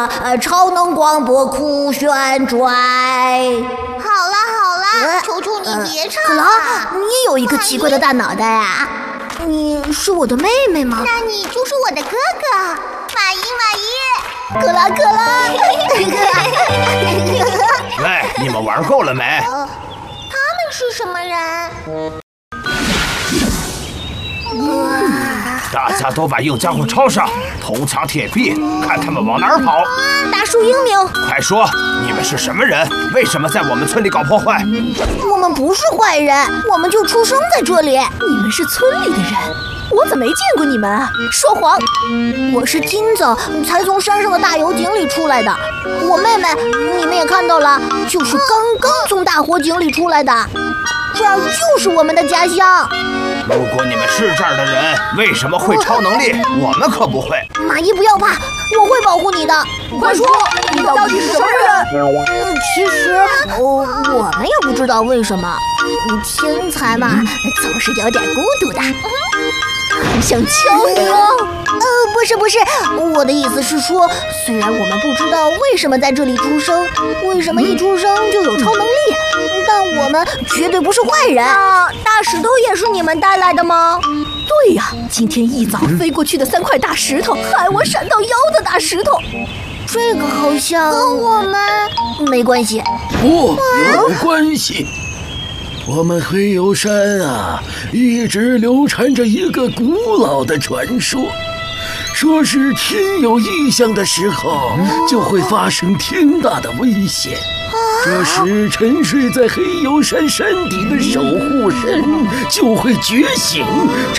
的超能广播酷旋拽。 好啦，求求你别唱可了。 拉，你也有一个奇怪的大脑袋啊！你是我的妹妹吗？ 那你就是我的哥哥，马伊。 可拉。 喂，你们玩够了没？ 他们是什么人？ 大家都把硬家伙抄上，铜墙铁壁，看他们往哪儿跑！ 大树英明， 快说，你们是什么人？为什么在我们村里搞破坏？ 我们不是坏人，我们就出生在这里。 你们是村里的人，我怎么没见过你们啊？说谎！ 我是今早才从山上的大油井里出来的。我妹妹，你们也看到了，就是刚从大火井里出来的。这儿就是我们的家乡。 如果你们是这儿的人，为什么会超能力？我们可不会。 马伊，不要怕，我会保护你的。 快说，你到底是什么人？ 其实，我们也不知道为什么。天才嘛，总是有点孤独的。 想敲你哦？ 不是，我的意思是说，虽然我们不知道为什么在这里出生，为什么一出生就有超能力，但我们绝对不是坏人。大石头也是你们带来的吗？ 对呀，今天一早飞过去的3块大石头，害我闪到腰的大石头。 这个好像跟我们没关系。 不，有关系。我们黑油山啊，一直流传着一个古老的传说，说是天有异象的时候，就会发生天大的危险。这时，沉睡在黑油山山底的守护神就会觉醒。